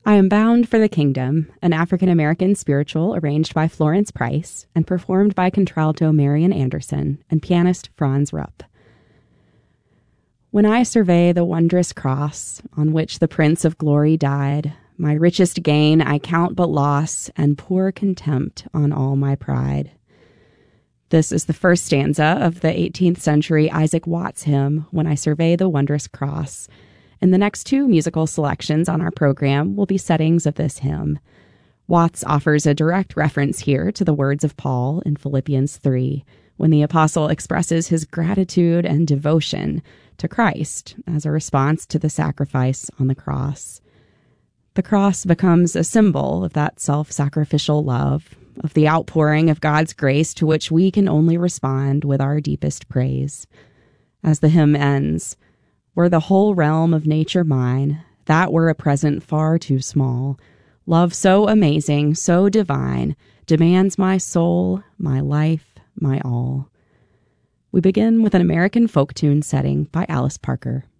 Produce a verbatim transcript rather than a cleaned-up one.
I Am Bound for the Kingdom, an African-American spiritual arranged by Florence Price and performed by contralto Marian Anderson and pianist Franz Rupp. When I survey the wondrous cross on which the Prince of Glory died, my richest gain I count but loss and pour contempt on all my pride. This is the first stanza of the eighteenth century Isaac Watts hymn, When I Survey the Wondrous Cross. And the next two musical selections on our program will be settings of this hymn. Watts offers a direct reference here to the words of Paul in Philippians three, when the apostle expresses his gratitude and devotion to Christ as a response to the sacrifice on the cross. The cross becomes a symbol of that self-sacrificial love, of the outpouring of God's grace to which we can only respond with our deepest praise. As the hymn ends, were the whole realm of nature mine, that were a present far too small. Love so amazing, so divine, demands my soul, my life, my all. We begin with an American folk tune setting by Alice Parker.